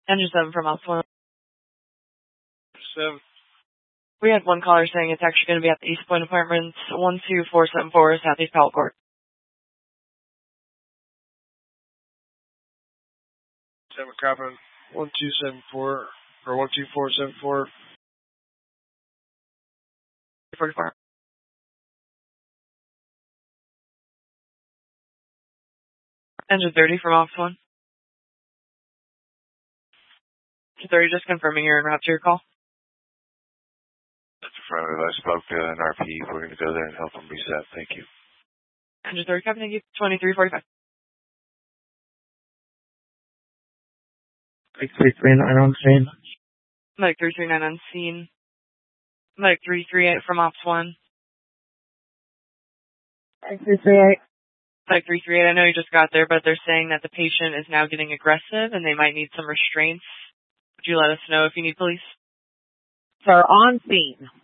Engine 7 from Ops 1. 7. We had one caller saying it's actually going to be at the East Point Apartments, 12474 Southeast Powell Court. 7 copy. 1274 or 12474. 44. Engine 30 from Ops 1. 30, just confirming you're en route to your call. That's affirmative. I spoke to an RP. We're going to go there and help them reset. Thank you. Engine 30, copy. Thank you. 2345. Mike 339 on scene. Mike 339 on scene. Mike 338 from Ops 1. Mike 338. Mike 338, I know you just got there, but they're saying that the patient is now getting aggressive and they might need some restraints. Would you let us know if you need police? Sir, on scene.